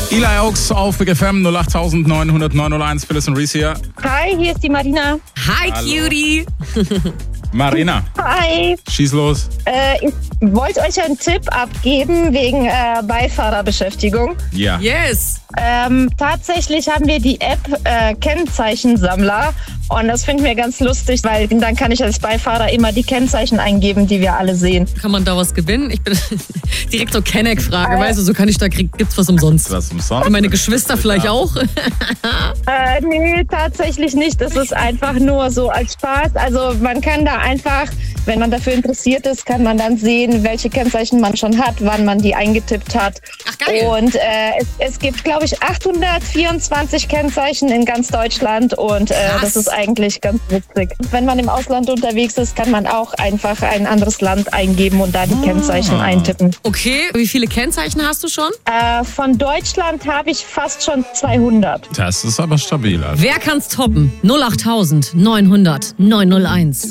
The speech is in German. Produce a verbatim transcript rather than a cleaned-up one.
Eli Oaks auf Big F M null acht neun null null neun null eins. Phyllis und Reese hier. Hi, hier ist die Marina. Hi, Hallo. Cutie. Marina, Hi. schieß los. Äh, ich wollte euch einen Tipp abgeben wegen äh, Beifahrerbeschäftigung. Ja. Yes. Ähm, tatsächlich haben wir die App äh, Kennzeichensammler und das finden wir ganz lustig, weil dann kann ich als Beifahrer immer die Kennzeichen eingeben, die wir alle sehen. Kann man da was gewinnen? Ich bin direkt so Kenneck-Frage, Äh. weißt du, so kann ich da krieg, gibt's was umsonst. Was umsonst? Und meine Geschwister vielleicht auch? Äh, nee, tatsächlich nicht. Das ist einfach nur so als Spaß. Also man kann da einfach, wenn man dafür interessiert ist, kann man dann sehen, welche Kennzeichen man schon hat, wann man die eingetippt hat. Ach, geil. Und äh, es, es gibt, glaube ich, achthundertvierundzwanzig Kennzeichen in ganz Deutschland und äh, Krass. das ist eigentlich ganz witzig. Wenn man im Ausland unterwegs ist, kann man auch einfach ein anderes Land eingeben und da die Kennzeichen eintippen. Okay, wie viele Kennzeichen hast du schon? Äh, von Deutschland habe ich fast schon zweihundert. Das ist aber stabil. Also. Wer kann's toppen? null acht neun null null neun null eins.